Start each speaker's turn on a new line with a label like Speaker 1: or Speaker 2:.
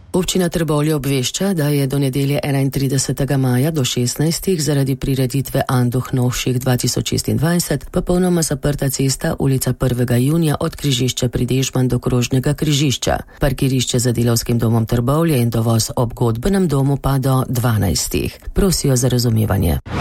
Speaker 1: Občina Trbovlje obvešča, da je do nedelje 31. maja do 16. zaradi prireditve Anduh Novših 2026 popolnoma zaprta cesta ulica 1. junija od križišča pri Dežman do krožnega križišča. Parkirišče za Delavskim domom Trbovlje in dovoz ob Godbenem domu pa do 12. Prosijo za razumevanje.